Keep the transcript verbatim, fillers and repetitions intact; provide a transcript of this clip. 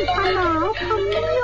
ฮัลโหลคอมมี่